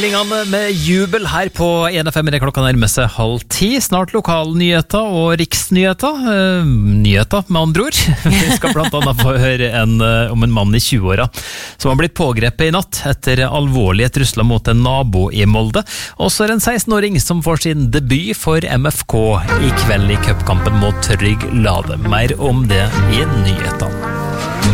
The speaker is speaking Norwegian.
Med jubel her på 1FM i det klokka nærmer seg 9:30. Snart lokalnyheter og riksnyheter. Nyheter, med andre ord. Vi skal blant annet få høre om en mann i 20-åra som har blitt pågrepet i natt etter alvorlige trusler mot en nabo i Molde. Og så er det en 16-åring som får sin debut for MFK i kveld i cupkampen mot Trygg Lade. Mer om det i nyhetene.